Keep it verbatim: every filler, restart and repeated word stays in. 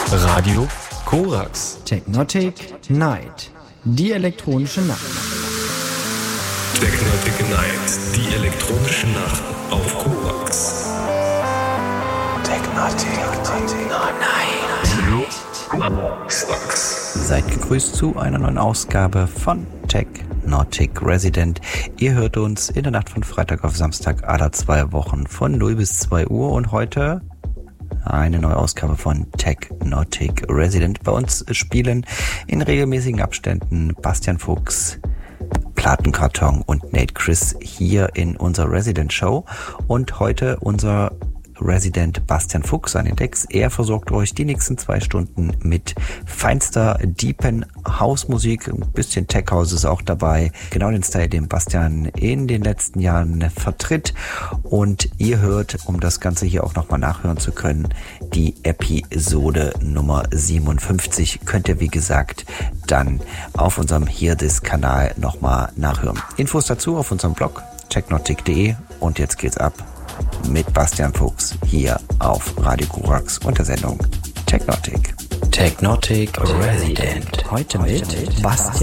Radio Korax. Technotic Night. Die elektronische Nacht. Technotic Night. Die elektronische Nacht auf Korax. Technotic Night. Seid gegrüßt zu einer neuen Ausgabe von Technotic Resident. Ihr hört uns in der Nacht von Freitag auf Samstag alle zwei Wochen von null bis zwei Uhr und heute eine neue Ausgabe von Technotic Resident. Bei uns spielen in regelmäßigen Abständen Bastian Fuchs, Plattenkarton und Nate Chris hier in unserer Resident Show und heute unser Resident Bastian Fuchs an den Decks. Er versorgt euch die nächsten zwei Stunden mit feinster, deepen Hausmusik. Ein bisschen Tech House ist auch dabei. Genau den Style, den Bastian in den letzten Jahren vertritt. Und ihr hört, um das Ganze hier auch nochmal nachhören zu können, die Episode Nummer siebenundfünfzig. Könnt ihr, wie gesagt, dann auf unserem Hear-This-Kanal nochmal nachhören. Infos dazu auf unserem Blog technotic punkt de. Und jetzt geht's ab mit Bastian Fuchs hier auf Radio Korax und der Sendung Technotic. Technotic Resident. Heute mit Bastian